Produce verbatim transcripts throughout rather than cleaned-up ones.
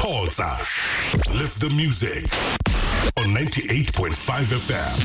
Tulsa. Lift the music on ninety-eight point five F M.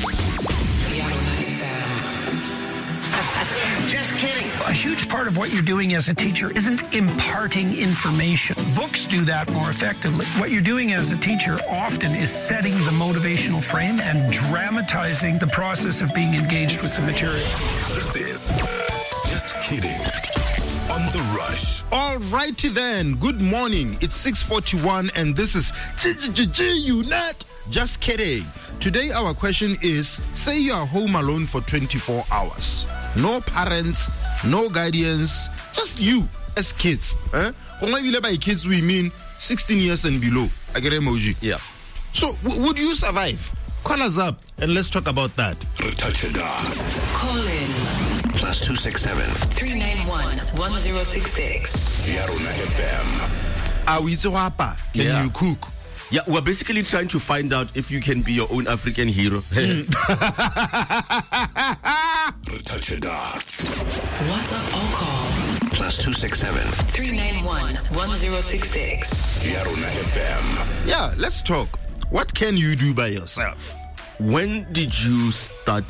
Just kidding. A huge part of what you're doing as a teacher isn't imparting information. Books do that more effectively. What you're doing as a teacher often is setting the motivational frame and dramatizing the process of being engaged with the material. This is Just Kidding on The Rush. All righty then. Good morning. It's six forty-one and this is You Not Just Kidding. Today our question is, say you are home alone for twenty-four hours. No parents, no guardians, just you as kids. Eh? By kids we mean sixteen years and below. I get emoji. Yeah. So w- would you survive? Call us up and let's talk about that. Call in. Plus two six seven. three nine one, one zero six six. Yarona F M. Are we so happy? Can Yeah. you cook? Yeah, we're basically trying to find out if you can be your own African hero. WhatsApp or call. Plus two six seven. three nine one, one zero six six. Yarona F M. Yeah, let's talk. What can you do by yourself? When did you start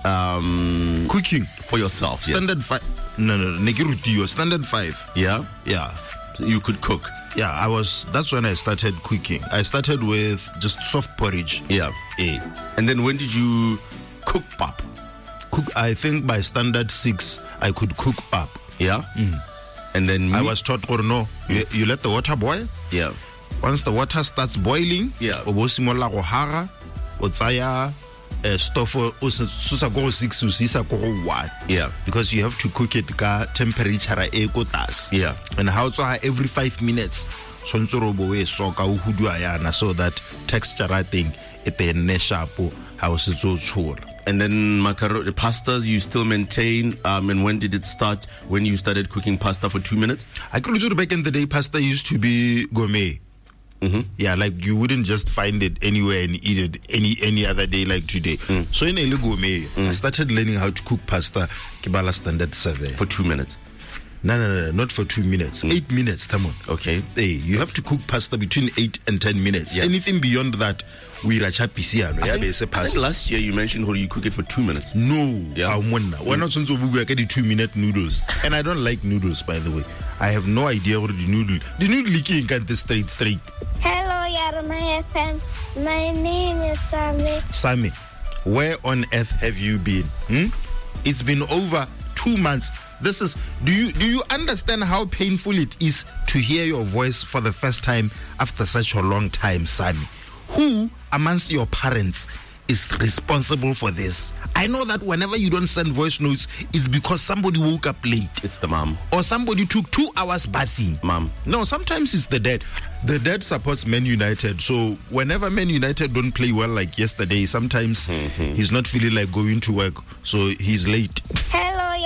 um, Cooking. for yourself? Yes. Standard five. No, no, no. Negiruti, standard five. Yeah? Yeah. So you could cook. Yeah, I was, that's when I started cooking. I started with just soft porridge. Yeah. Eh. And then when did you cook pap? Cook, I think by standard six, I could cook pap. Yeah? Mm. And then I meat? was taught, or no, you, you let the water boil. Yeah. Once the water starts boiling, Yeah. obo simola go hara, o tsaya eh, stuff o se susa go six o sisa go one. Yeah. Because you have to cook it ka temperature e ko tlase. Yeah. And how to every five minutes tshwantse ro bo e soka o hudua yana so that texture I think it e nne sharp how se tso tshola. And then macaroni, pastas, you still maintain. Um, and when did it start? When you started cooking pasta for two minutes? I could do back in the day pasta used to be gourmet. Mm-hmm. Yeah, like you wouldn't just find it anywhere and eat it any any other day like today. Mm. So in a gourmet, mm. I started learning how to cook pasta kibala standard seven. For two minutes. No, no, no, no, not for two minutes. Mm. Eight minutes, come on. Okay. Hey, you have to cook pasta between eight and ten minutes. Yeah. Anything beyond that, we racha pisiano. I Yeah, think, base I pasta. think last year you mentioned how you cook it for two minutes. No, Yeah. I'm one now. Why not since we get the two minute noodles? And I don't like noodles, by the way. I have no idea what the noodle. The noodle leaking can't straight straight. Hello, Yarona F M. My name is Sammy. Sammy, where on earth have you been? Hmm? It's been over two months. This is. Do you do you understand how painful it is to hear your voice for the first time after such a long time, Sammy? Who amongst your parents is responsible for this? I know that whenever you don't send voice notes, it's because somebody woke up late It's the mom. or somebody took two hours bathing. Mom. No, sometimes it's the dad. The dad supports Man United, so whenever Man United don't play well like yesterday, sometimes Mm-hmm. he's not feeling like going to work, so he's late. Hello,